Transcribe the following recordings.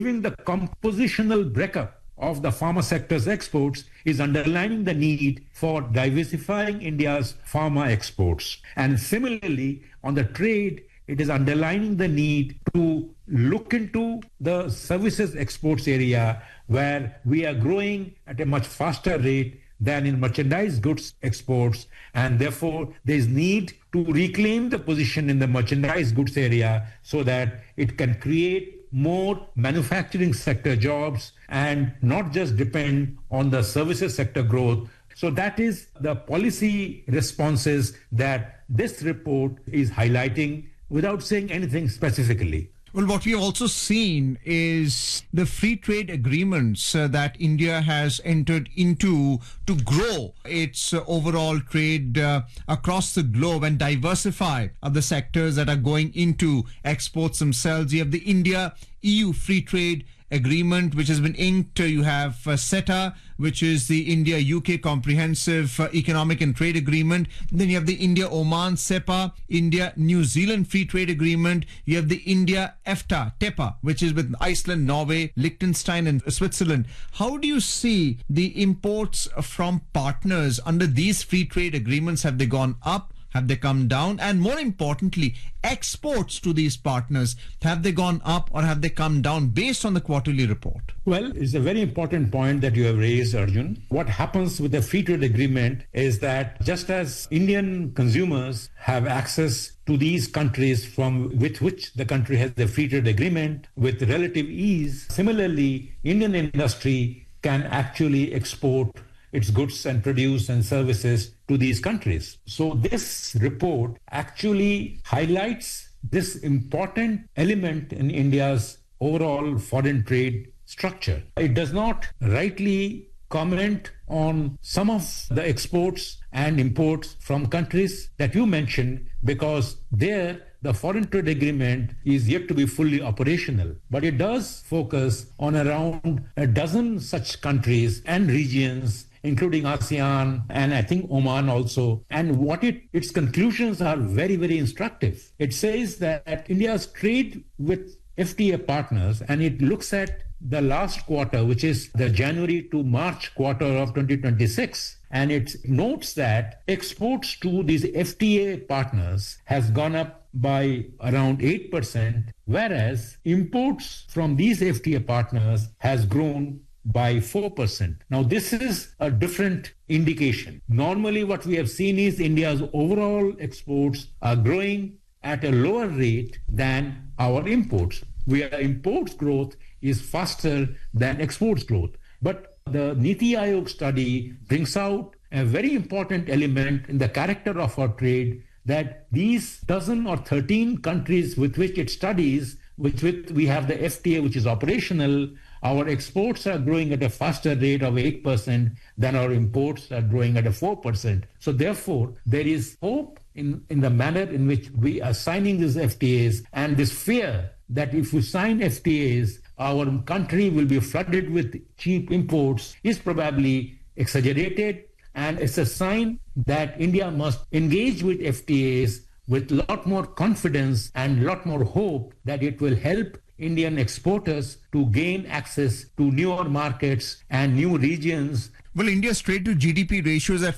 given the compositional breakup of the pharma sector's exports, is underlining the need for diversifying India's pharma exports. And similarly, on the trade, it is underlining the need to look into the services exports area where we are growing at a much faster rate than in merchandise goods exports, and therefore there is need to reclaim the position in the merchandise goods area so that it can create more manufacturing sector jobs and not just depend on the services sector growth. So that is the policy responses that this report is highlighting without saying anything specifically. Well, what we have also seen is the free trade agreements that India has entered into to grow its overall trade across the globe and diversify the sectors that are going into exports themselves. You have the India-EU free trade agreement, which has been inked. You have CETA, which is the India-UK Comprehensive Economic and Trade Agreement. Then you have the India-Oman CEPA, India-New Zealand Free Trade Agreement. You have the India-EFTA, TEPA, which is with Iceland, Norway, Liechtenstein and Switzerland. How do you see the imports from partners under these free trade agreements? Have they gone up? Have they come down? And more importantly, exports to these partners, have they gone up or have they come down based on the quarterly report? Well, it's a very important point that you have raised, Arjun. What happens with the free trade agreement is that just as Indian consumers have access to these countries with which the country has the free trade agreement with relative ease, similarly, Indian industry can actually export its goods and produce and services to these countries. So this report actually highlights this important element in India's overall foreign trade structure. It does not rightly comment on some of the exports and imports from countries that you mentioned because there the foreign trade agreement is yet to be fully operational. But it does focus on around a dozen such countries and regions including ASEAN and I think Oman also. And its conclusions are very, very instructive. It says that India's trade with FTA partners, and it looks at the last quarter, which is the January to March quarter of 2026. And it notes that exports to these FTA partners has gone up by around 8%, whereas imports from these FTA partners has grown by 4%. Now, this is a different indication. Normally, what we have seen is India's overall exports are growing at a lower rate than our imports, where imports growth is faster than exports growth. But the Niti Aayog study brings out a very important element in the character of our trade, that these dozen or 13 countries with which it studies, with we have the FTA, which is operational, our exports are growing at a faster rate of 8% than our imports are growing at a 4%. So therefore, there is hope in the manner in which we are signing these FTAs, and this fear that if we sign FTAs, our country will be flooded with cheap imports is probably exaggerated, and it's a sign that India must engage with FTAs with a lot more confidence and a lot more hope that it will help Indian exporters to gain access to newer markets and new regions. Well, India's trade to GDP ratio is at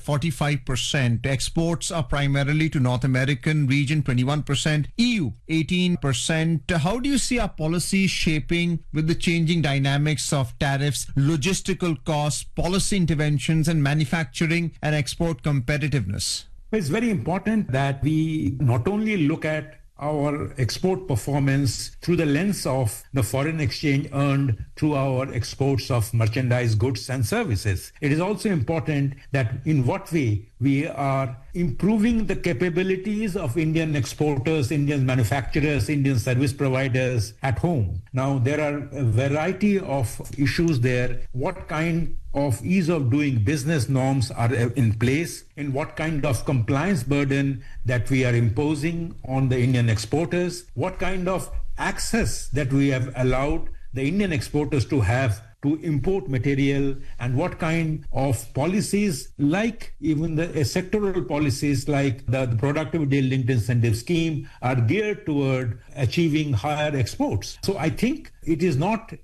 45%. Exports are primarily to North American region, 21%, EU, 18%. How do you see our policy shaping with the changing dynamics of tariffs, logistical costs, policy interventions, and manufacturing and export competitiveness? It's very important that we not only look at our export performance through the lens of the foreign exchange earned through our exports of merchandise, goods and services. It is also important that in what way we are improving the capabilities of Indian exporters, Indian manufacturers, Indian service providers at home. Now, there are a variety of issues there. What kind of ease of doing business norms are in place, in what kind of compliance burden that we are imposing on the Indian exporters, what kind of access that we have allowed the Indian exporters to have to import material, and what kind of policies, like even the sectoral policies like the productivity linked incentive scheme, are geared toward achieving higher exports. So I think it is not